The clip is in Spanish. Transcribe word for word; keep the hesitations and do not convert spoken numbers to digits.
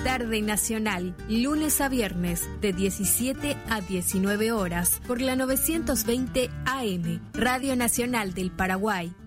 Tarde Nacional, lunes a viernes, de diecisiete a diecinueve horas, por la novecientos veinte A M, Radio Nacional del Paraguay.